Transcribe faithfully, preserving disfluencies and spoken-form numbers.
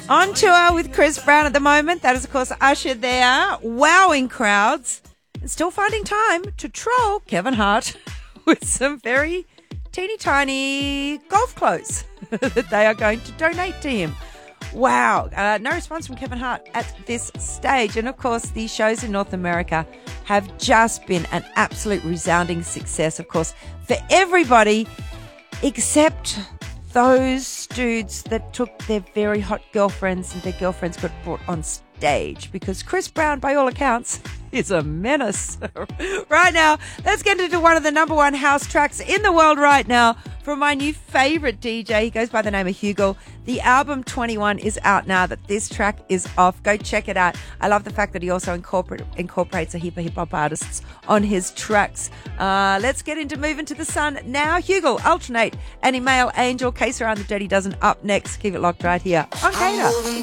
On tour with Chris Brown at the moment. That is, of course, Usher there, wowing crowds, and still finding time to troll Kevin Hart with some very teeny tiny golf clothes that they are going to donate to him. Wow. Uh, no response from Kevin Hart at this stage. And, of course, the shows in North America have just been an absolute resounding success, of course, for everybody except those dudes that took their very hot girlfriends and their girlfriends got brought on stage, because Chris Brown, by all accounts, is a menace. Right now, let's get into one of the number one house tracks in the world right now from my new favorite D J. He goes by the name of Hugo. The album twenty-one is out now that this track is off. Go check it out. I love the fact that he also incorporate, incorporates a heap of hip-hop artists on his tracks. Uh, let's get into Moving to the Sun now. Hugo, Alternate, and Email Angel. Case Around the Dirty Dozen up next. Keep it locked right here on Gator.